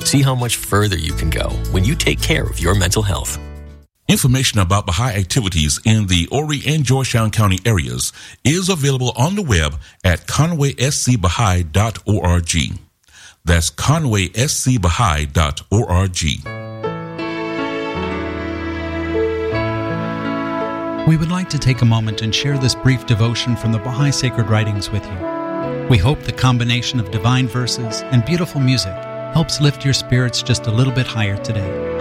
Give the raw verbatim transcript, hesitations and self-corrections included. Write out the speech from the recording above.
See how much further you can go when you take care of your mental health. Information about Baha'i activities in the Horry and Georgetown County areas is available on the web at conway s c baha'i dot org. That's conway s c baha'i dot org. We would like to take a moment and share this brief devotion from the Baha'i Sacred Writings with you. We hope the combination of divine verses and beautiful music helps lift your spirits just a little bit higher today.